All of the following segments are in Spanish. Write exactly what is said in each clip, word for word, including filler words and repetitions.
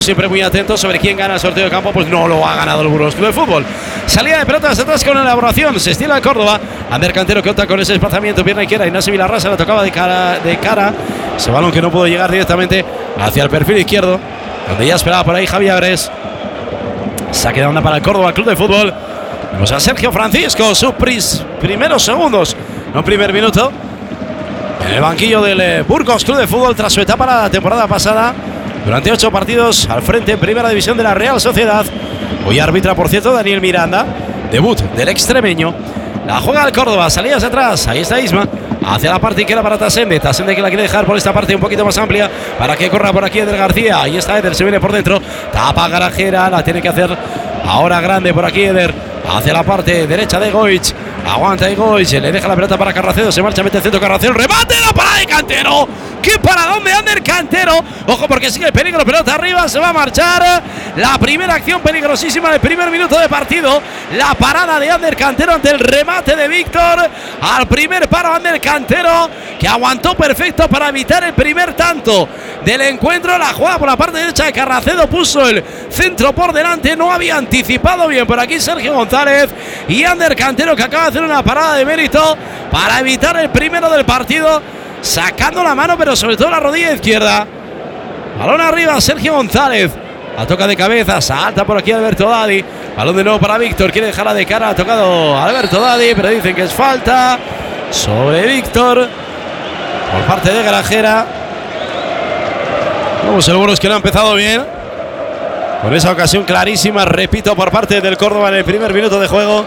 Siempre muy atento sobre quién gana el sorteo de campo, pues no lo ha ganado el Burgos Club de Fútbol. Salida de pelotas atrás con elaboración, se estila el Córdoba. Ander Cantero que opta con ese desplazamiento, pierna izquierda. Ignacio Vilarrasa la tocaba de cara, de cara. Ese balón que no pudo llegar directamente hacia el perfil izquierdo, donde ya esperaba por ahí Javi Agres. Saque de onda para el Córdoba Club de Fútbol. Vemos a Sergio Francisco, sus pris, primeros segundos, no primer minuto, en el banquillo del eh, Burgos Club de Fútbol tras su etapa la temporada pasada. Durante ocho partidos al frente en primera división de la Real Sociedad. Hoy arbitra, por cierto, Daniel Miranda. Debut del extremeño. La juega el Córdoba, salidas atrás. Ahí está Isma. Hacia la parte izquierda para Tasende. Tasende que la quiere dejar por esta parte un poquito más amplia para que corra por aquí Eder García. Ahí está Eder, se viene por dentro. Tapa Garajera, la tiene que hacer ahora grande por aquí Eder. Hacia la parte derecha de Goich. Aguanta y Goich, le deja la pelota para Carracedo. Se marcha, mete el centro Carracedo. Remate, la parada de Cantero. ¿Qué paradón de Ander Cantero? Ojo porque sigue el peligro, pelota arriba, se va a marchar. La primera acción peligrosísima del primer minuto de partido. La parada de Ander Cantero ante el remate de Víctor. Al primer paro Ander Cantero, que aguantó perfecto para evitar el primer tanto del encuentro. La jugada por la parte derecha de Carracedo, puso el centro por delante. No había anticipado bien por aquí Sergio González. Y Ander Cantero que acaba de hacer una parada de mérito para evitar el primero del partido, sacando la mano, pero sobre todo la rodilla izquierda. Balón arriba, Sergio González. La toca de cabeza, salta por aquí Alberto Dadi. Balón de nuevo para Víctor, quiere dejarla de cara. Ha tocado Alberto Dadi, pero dicen que es falta sobre Víctor por parte de Garajera. Vamos, el Burgos que no ha empezado bien, con esa ocasión clarísima, repito, por parte del Córdoba en el primer minuto de juego.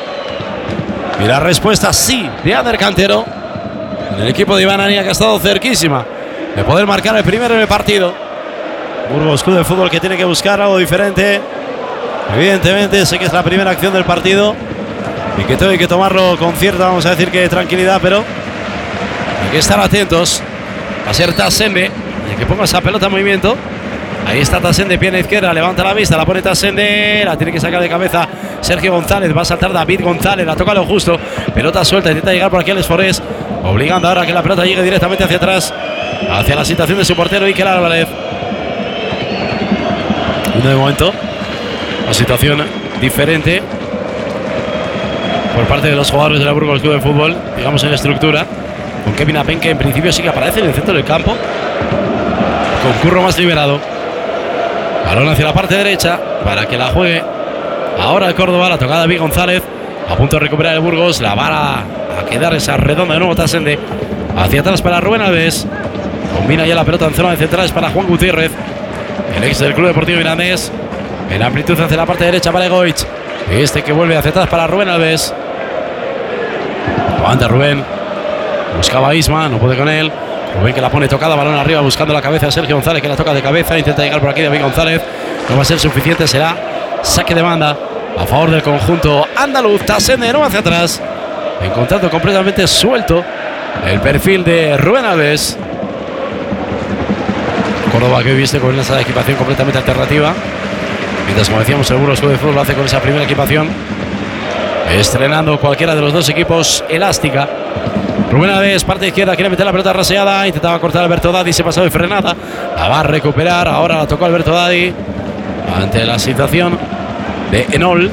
Y la respuesta sí de Ander Cantero, en el equipo de Iván Ania, que ha estado cerquísima de poder marcar el primero en el partido. Burgos Club de Fútbol que tiene que buscar algo diferente. Evidentemente sé que es la primera acción del partido y que tengo que tomarlo con cierta, vamos a decir que tranquilidad, pero hay que estar atentos a ser Tasende y que ponga esa pelota en movimiento. Ahí está Tasende, pierna izquierda, levanta la vista, la pone Tasende, la tiene que sacar de cabeza Sergio González, va a saltar David González, la toca lo justo, pelota suelta, intenta llegar por aquí Alex Forés, obligando ahora a que la pelota llegue directamente hacia atrás, hacia la situación de su portero Iker Álvarez. De momento, una situación diferente por parte de los jugadores de la Burgos Club de Fútbol, digamos en la estructura, con Kevin Apen, que en principio sí que aparece en el centro del campo, con Curro más liberado. Balón hacia la parte derecha para que la juegue ahora el Córdoba, la tocada de David González, a punto de recuperar el Burgos, la va a, a quedar esa redonda de nuevo Tasende, hacia atrás para Rubén Alves, combina ya la pelota en zona de centrales para Juan Gutiérrez, el ex del Club Deportivo Mirandés, en amplitud hacia la parte derecha para Goich, este que vuelve hacia atrás para Rubén Alves, aguanta Rubén, buscaba a Isma, no puede con él. Rubén que la pone tocada, balón arriba buscando la cabeza de Sergio González, que la toca de cabeza, intenta llegar por aquí David González, no va a ser suficiente, será saque de banda a favor del conjunto andaluz. Tasende no hacia atrás, encontrando completamente suelto el perfil de Rubén Alves. Córdoba que hoy viste con esa equipación completamente alternativa, mientras, como decíamos, el Burgos Club de Fútbol lo hace con esa primera equipación, estrenando cualquiera de los dos equipos elástica. Rubén Alves, parte izquierda, quiere meter la pelota raseada, intentaba cortar Alberto Dadi, se pasó de frenada, la va a recuperar, ahora la tocó Alberto Dadi ante la situación de Enol.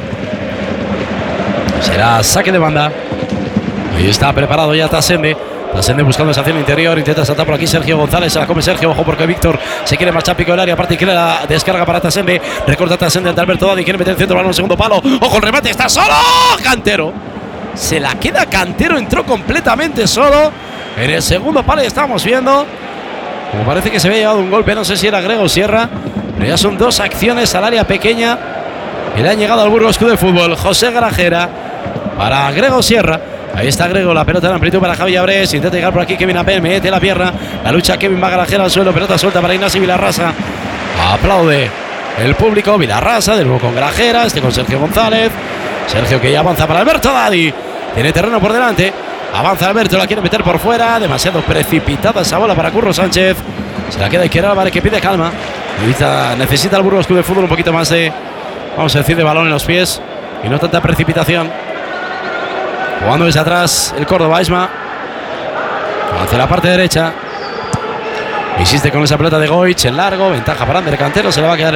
Será saque de banda. Ahí está preparado ya Tasende. Tasende buscando esa acción interior, intenta saltar por aquí Sergio González, se la come Sergio, ojo porque Víctor se quiere marchar pico del área, parte izquierda, descarga para Tasende, recorta Tasende ante Alberto Dadi, quiere meter el centro, balón, segundo palo, ojo el remate, está solo Cantero. Se la queda Cantero, entró completamente solo en el segundo palo y estamos viendo como parece que se había llevado un golpe, no sé si era Grego Sierra, pero ya son dos acciones al área pequeña que le han llegado al Burgos Club de Fútbol. José Garajera para Grego Sierra, ahí está Grego, la pelota en amplitud para Javi Abrés, intenta llegar por aquí Kevin Apel, mete la pierna, la lucha Kevin va Garajera al suelo, pelota suelta para Ignacio Vilarrasa, aplaude el público, Vilarrasa de nuevo con Garajera, este con Sergio González, Sergio que ya avanza para Alberto Dadi, tiene terreno por delante, avanza Alberto, la quiere meter por fuera, demasiado precipitada esa bola para Curro Sánchez, se la queda Iker Álvarez que pide calma, necesita, necesita el Burgos Club de Fútbol un poquito más de, vamos a decir, de balón en los pies y no tanta precipitación. Jugando desde atrás el Córdoba, Isma hacia la parte derecha, insiste con esa pelota de Goich en largo, ventaja para Ander Cantero, se le va a quedar